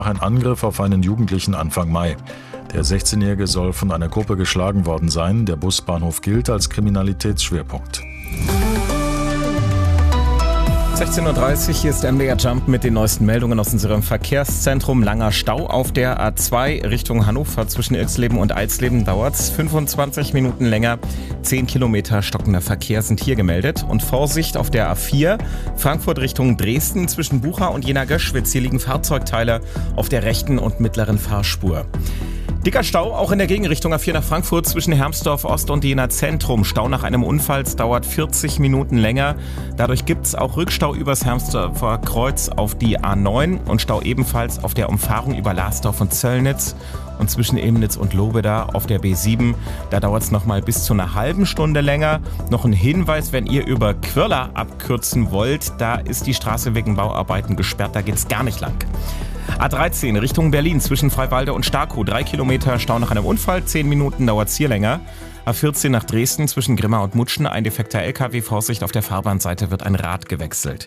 Ein Angriff auf einen Jugendlichen Anfang Mai. Der 16-Jährige soll von einer Gruppe geschlagen worden sein. Der Busbahnhof gilt als Kriminalitätsschwerpunkt. 16:30 Uhr, hier ist der MDR Jump mit den neuesten Meldungen aus unserem Verkehrszentrum. Langer Stau auf der A2 Richtung Hannover zwischen Irxleben und Eisleben dauert es 25 Minuten länger. 10 Kilometer stockender Verkehr sind hier gemeldet. Und Vorsicht auf der A4 Frankfurt Richtung Dresden zwischen Bucha und Jena-Göschwitz. Hier liegen Fahrzeugteile auf der rechten und mittleren Fahrspur. Dicker Stau, auch in der Gegenrichtung A4 nach Frankfurt zwischen Hermsdorf Ost und Jena Zentrum. Stau nach einem Unfall, es dauert 40 Minuten länger. Dadurch gibt es auch Rückstau übers Hermsdorfer Kreuz auf die A9 und Stau ebenfalls auf der Umfahrung über Lasdorf und Zöllnitz und zwischen Emnitz und Lobeda auf der B7. Da dauert es nochmal bis zu einer halben Stunde länger. Noch ein Hinweis, wenn ihr über Quirla abkürzen wollt, da ist die Straße wegen Bauarbeiten gesperrt, da geht's gar nicht lang. A13 Richtung Berlin zwischen Freiwalde und Starkow. 3 Kilometer Stau nach einem Unfall, 10 Minuten dauert's hier länger. A14 nach Dresden zwischen Grimma und Mutschen, ein defekter LKW, Vorsicht, auf der Fahrbahnseite wird ein Rad gewechselt.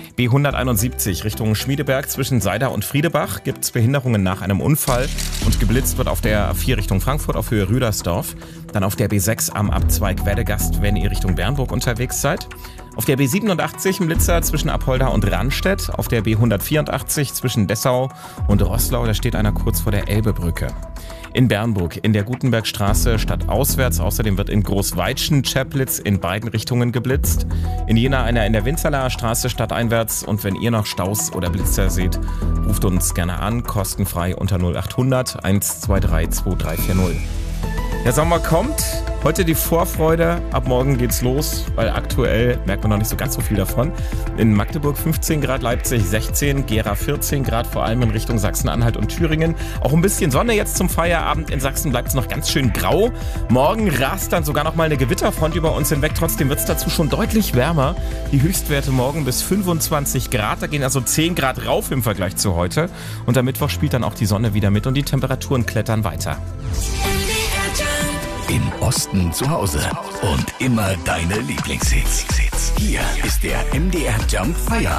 B171 Richtung Schmiedeberg zwischen Seida und Friedebach gibt's Behinderungen nach einem Unfall und geblitzt wird auf der A4 Richtung Frankfurt auf Höhe Rüdersdorf. Dann auf der B6 am Abzweig Weddegast, wenn ihr Richtung Bernburg unterwegs seid. Auf der B87 im Blitzer zwischen Apolda und Rannstedt. Auf der B184 zwischen Dessau und Roßlau, da steht einer kurz vor der Elbebrücke. In Bernburg in der Gutenbergstraße stadtauswärts. Außerdem wird in Großweitschen-Chaplitz in beiden Richtungen geblitzt. In Jena einer in der Winzerlaer Straße stadteinwärts. Und wenn ihr noch Staus oder Blitzer seht, ruft uns gerne an, kostenfrei unter 0800 123 2340. Der Sommer kommt, heute die Vorfreude, ab morgen geht's los, weil aktuell merkt man noch nicht so ganz so viel davon. In Magdeburg 15 Grad, Leipzig 16, Gera 14 Grad, vor allem in Richtung Sachsen-Anhalt und Thüringen. Auch ein bisschen Sonne jetzt zum Feierabend, in Sachsen bleibt es noch ganz schön grau. Morgen rast dann sogar noch mal eine Gewitterfront über uns hinweg, trotzdem wird es dazu schon deutlich wärmer. Die Höchstwerte morgen bis 25 Grad, da gehen also 10 Grad rauf im Vergleich zu heute. Und am Mittwoch spielt dann auch die Sonne wieder mit und die Temperaturen klettern weiter. Im Osten zu Hause und immer deine Lieblingshits. Hier ist der MDR Jump Feierabend.